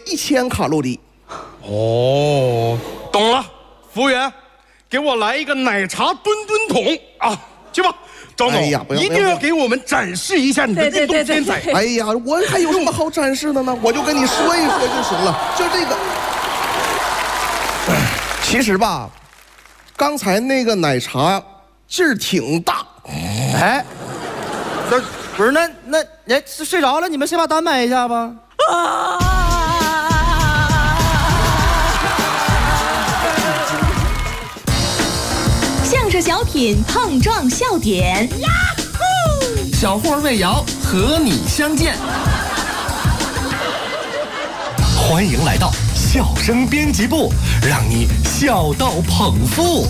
1000卡路里。 哦，懂了。服务员，给我来一个奶茶吨吨桶啊！去吧，张总，一定要给我们展示一下你的运动天才。 哎呀，我还有什么好展示的呢？我就跟你说一说就行了。就这个，其实吧，刚才那个奶茶劲儿挺大。 哎，不是那睡着了，你们先把单买一下吧。 相声小品碰撞笑点，呀呼！小霍魏瑶和你相见，欢迎来到笑声编辑部，让你笑到捧腹。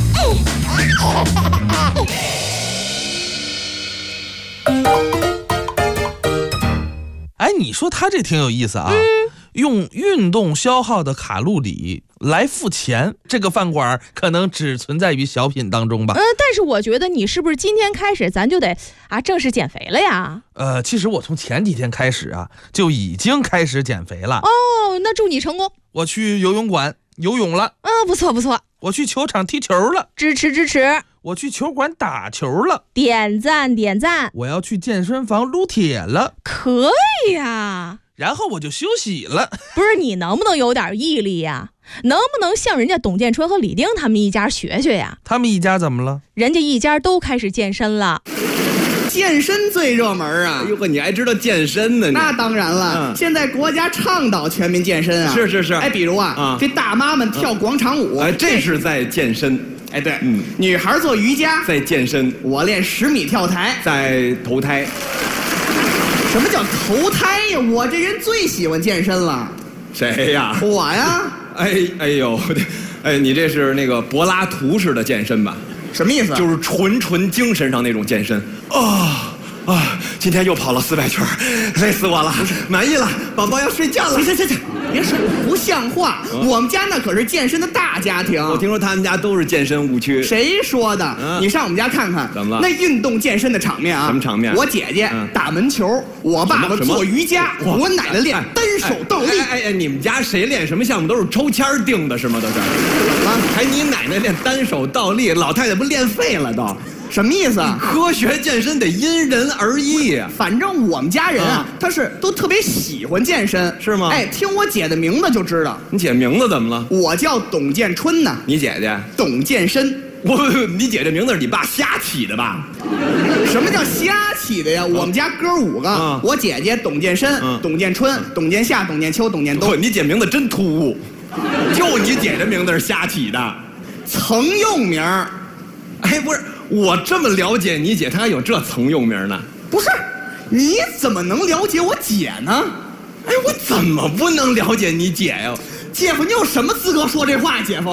哎，你说他这挺有意思啊，用运动消耗的卡路里来付钱，这个饭馆可能只存在于小品当中吧。 但是我觉得你是不是今天开始咱就得正式减肥了呀？ 其实我从前几天开始啊，就已经开始减肥了。 哦，那祝你成功。 我去游泳馆游泳了。 不错不错。 我去球场踢球了。 支持支持。 我去球馆打球了。 点赞点赞。 我要去健身房撸铁了。 可以呀。 然后我就休息了。 不是，你能不能有点毅力呀？能不能向人家董建春和李丁他们一家学学呀？ 他们一家怎么了？ 人家一家都开始健身了。 健身最热门啊！ 哎呦呵，你还知道健身呢？ 那当然了，现在国家倡导全民健身啊。 是。 哎，比如这大妈们跳广场舞， 这是在健身。 哎，对，女孩做瑜伽在健身， 我练10米跳台在投胎。 什么叫投胎呀？我这人最喜欢健身了。 谁呀？ 我呀。 哎呦，你这是那个柏拉图式的健身吧？ 什么意思？ 就是纯精神上那种健身。今天又跑了400圈，累死我了，满意了，宝宝要睡觉了。 行，别说不像话，我们家那可是健身的大家庭。 我听说他们家都是健身误区。 谁说的？你上我们家看看， 怎么了？ 那运动健身的场面啊！ 什么场面？ 我姐姐打门球，我爸爸做瑜伽，我奶奶练单手倒立。 哎，你们家谁练什么项目都是抽签定的是吗？都是。还你奶奶练单手倒立，老太太不练废了都？ 什么意思啊？ 科学健身得因人而异。 反正我们家人他是都特别喜欢健身， 是吗？ 哎，听我姐的名字就知道。 你姐名字怎么了？ 我叫董建春呢。 你姐姐？ 董健身。 你姐这名字是你爸瞎起的吧？ 什么叫瞎起的呀？我们家哥5个，我姐姐董健身、董建春、董建夏、董建秋、董建东。 你姐名字真突兀，就你姐这名字是瞎起的， 曾用名。 哎，不是。我这么了解你姐，她还有这曾用名呢？ 不是，你怎么能了解我姐呢？ 哎，我怎么不能了解你姐呀？ 姐夫，你有什么资格说这话？姐夫，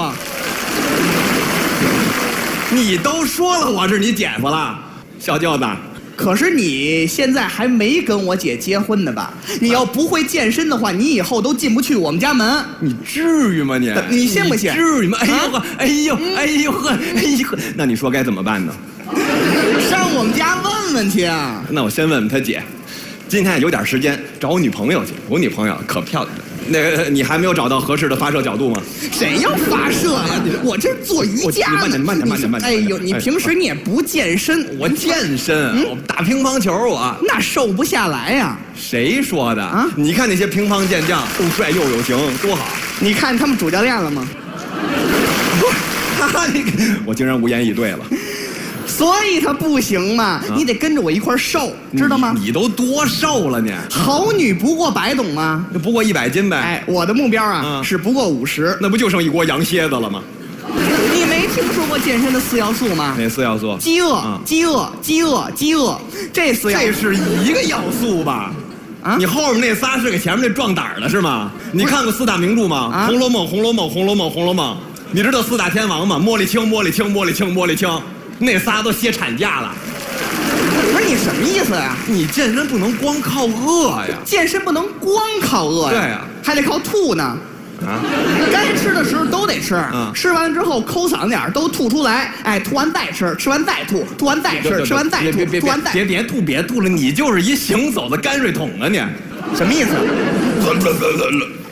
你都说了我是你姐夫了，小舅子。 可是你现在还没跟我姐结婚呢吧？你要不会健身的话，你以后都进不去我们家门。 你至于吗你？ 你信不信？ 至于吗？哎呦呵，那你说该怎么办呢？ 上我们家问问去啊。 那我先问问他姐，今天有点时间找我女朋友去，我女朋友可漂亮了。那个你还没有找到合适的发射角度吗？ 谁要发射呀？我这做瑜伽呢。 慢点。 哎呦，你平时你也不健身。 我健身，我打乒乓球我。 那瘦不下来呀。 谁说的啊？你看那些乒乓健将，又帅又有型，多好。 你看他们主教练了吗？ 我竟然无言以对了。 所以他不行嘛，你得跟着我一块瘦，知道吗？ 你都多瘦了你？ 好女不过百，懂吗？ 不过100斤呗。 哎，我的目标是不过50， 那不就剩一锅羊蝎子了吗？ 你没听说过健身的4要素吗？ 哪4要素？ 饥饿，这4要素。 这是一个要素吧？你后面那仨是给前面那壮胆的是吗？你看过4大名著吗？红楼梦，红楼梦。你知道4大天王吗？茉莉青。那仨都歇产假了。 不是你什么意思呀？ 你健身不能光靠饿呀。 健身不能光靠饿呀。 对呀， 还得靠吐呢。该吃的时候都得吃，吃完了之后抠嗓子眼都吐出来，哎，吐完再吃，吃完再吐，吐完再吃，吃完再吐，吐完再别吐了，你就是一行走的泔水桶啊你！ 什么意思？